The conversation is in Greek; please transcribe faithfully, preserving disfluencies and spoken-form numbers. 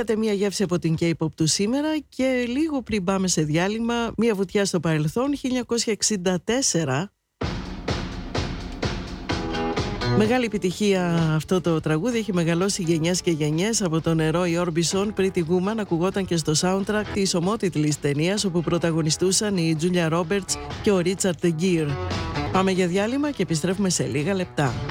Πήρατε μία γεύση από την K-pop του σήμερα και λίγο πριν πάμε σε διάλειμμα, μία βουτιά στο παρελθόν, χίλια εννιακόσια εξήντα τέσσερα. Μεγάλη επιτυχία αυτό το τραγούδι, έχει μεγαλώσει γενιές και γενιές. Από τον Roy Orbison, Pretty Woman, ακουγόταν και στο soundtrack της ομότιτλης ταινίας, όπου πρωταγωνιστούσαν η Julia Roberts και ο Richard Gere. Πάμε για διάλειμμα και επιστρέφουμε σε λίγα λεπτά.